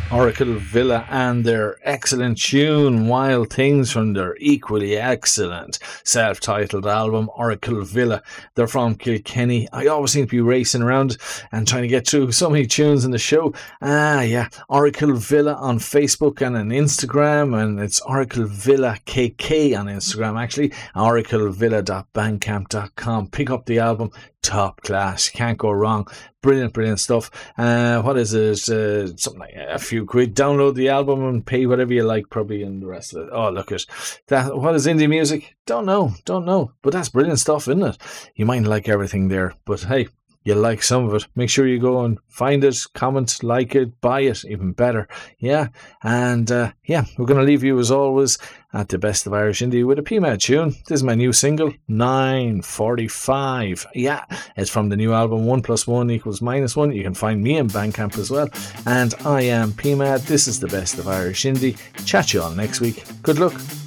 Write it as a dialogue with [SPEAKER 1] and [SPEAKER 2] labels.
[SPEAKER 1] Oracle Villa and their excellent tune Wild Things from their equally excellent self-titled album Oracle Villa. They're from Kilkenny. I always seem to be racing around and trying to get through so many tunes in the show. Oracle Villa on Facebook and on Instagram, and it's Oracle Villa KK on Instagram actually, oraclevilla.bandcamp.com. Pick up the album, top class, can't go wrong. Brilliant stuff. What is it? Something like a few quid. Download the album and pay whatever you like, probably, and the rest of it. Oh, look at that. What is indie music? Don't know. But that's brilliant stuff, isn't it? You might like everything there, but hey, you like some of it. Make sure you go and find it, comment, like it, buy it, even better. Yeah. And we're going to leave you as always at the best of Irish Indie with a PMAD tune. This is my new single, 9:45. Yeah, it's from the new album 1 + 1 = -1. You can find me in Bandcamp as well. And I am PMAD. This is the best of Irish Indie. Chat you all next week. Good luck.